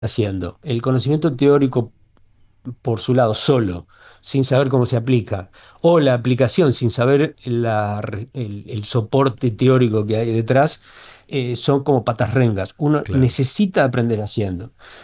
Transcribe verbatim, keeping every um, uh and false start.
haciendo. El conocimiento teórico por su lado solo, sin saber cómo se aplica, o la aplicación sin saber la re- el, el soporte teórico que hay detrás, eh, son como patas rengas. Uno Claro. necesita aprender haciendo.